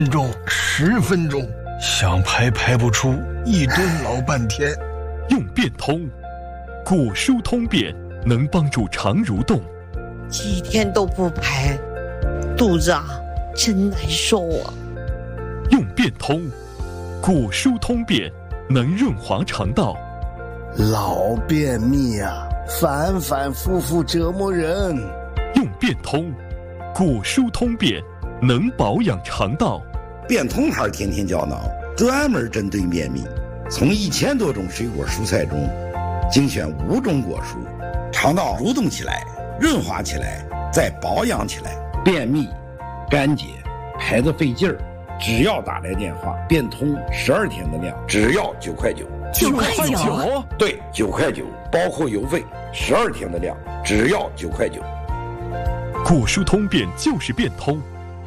10分钟，想排不出，一顿老半天。 用变通，果蔬通便能帮助肠蠕动。 几天都不排，肚子真难受啊。 用变通，果蔬通便能润滑肠道。 老便秘反反复复折磨人。 用变通，果蔬通便能保养肠道。 变通牌天天胶囊专门针对便秘，从1000多种水果蔬菜中精选5种果蔬，肠道蠕动起来，润滑起来，再保养起来。便秘、干结、排得费劲儿，只要打来电话，变通12天的量，只要9块9。 9块9？ 对，9块9，包括邮费，12天的量，只要9块9。 果蔬通便就是变通。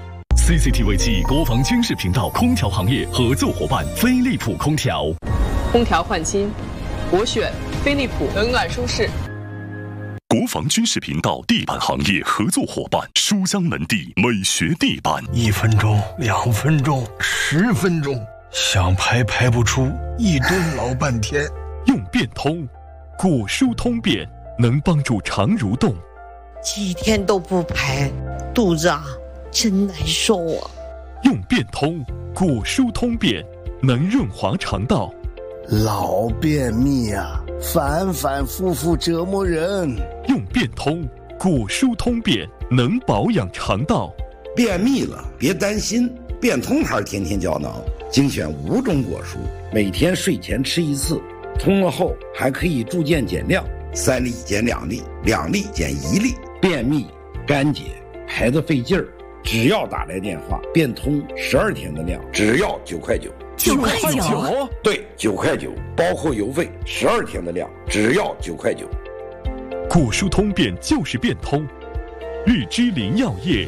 CCTV 暨国防军事频道空调行业合作伙伴飞利浦空调。 空调换新，我选飞利浦，冷暖舒适。 国防军事频道地板行业合作伙伴书香门第美学地板。 1分钟、2分钟、10分钟，想排不出，一顿老半天。 用变通，果蔬通便能帮助肠蠕动。 几天都不排，肚子真难受啊。 用变通，果蔬通便能润滑肠道。 老便秘反反复复折磨人。 用变通，果蔬通便能保养肠道。 便秘了别担心，变通牌天天胶囊精选5种果蔬，每天睡前吃1次，通了后还可以逐渐减量，3粒减2粒，2粒减1粒。便秘、干结、排得费劲儿，只要打来电话，变通12天的量，只要9块9。 9块9？ 对，9块9，包括邮费，12天的量，只要9块9。 果蔬通便就是变通。绿之林药业。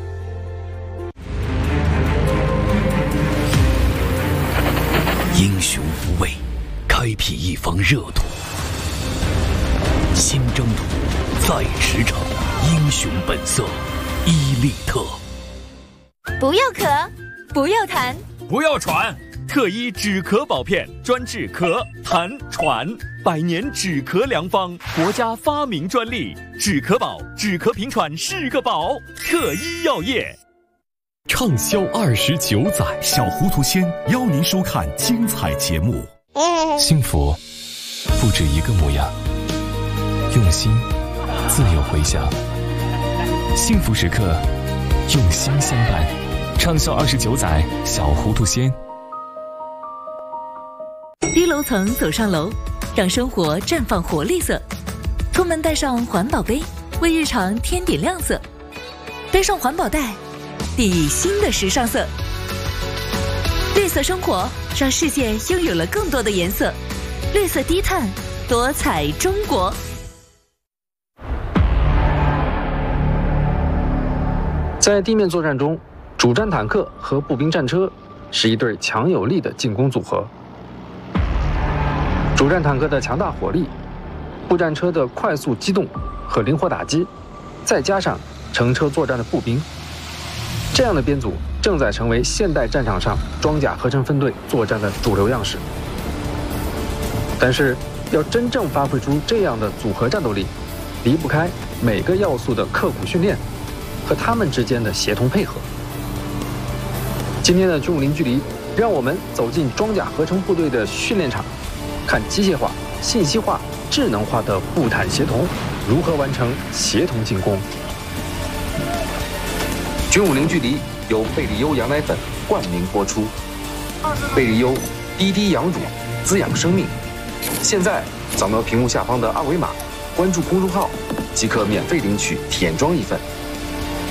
英雄无畏，开辟一方热土。新征途在驰骋，英雄本色，伊利特。 不要咳，不要痰， 不要喘。 特医止咳保片，专治咳、痰、喘，100年止咳良方，国家发明专利。止咳宝，止咳平喘是个宝。特医药业。 畅销29载，小糊涂仙邀您收看精彩节目。 幸福不止一个模样，用心自有回响。幸福时刻，用心相伴。畅销29载，小糊涂仙。 低楼层走上楼，让生活绽放活力色。出门带上环保杯，为日常添点亮色。背上环保袋，定义新的时尚色。绿色生活，让世界拥有了更多的颜色。绿色低碳，多彩中国。 在地面作战中，主战坦克和步兵战车是一对强有力的进攻组合。主战坦克的强大火力，步战车的快速机动和灵活打击，再加上乘车作战的步兵，这样的编组正在成为现代战场上装甲合成分队作战的主流样式。但是，要真正发挥出这样的组合战斗力，离不开每个要素的刻苦训练和他们之间的协同配合。今天的军武零距离，让我们走进装甲合成部队的训练场，看机械化、信息化、智能化的步坦协同如何完成协同进攻。军武零距离由贝利优羊奶粉冠名播出。贝利优滴滴羊乳，滋养生命。现在扫描屏幕下方的2维码，关注公众号即可免费领取体验装1份。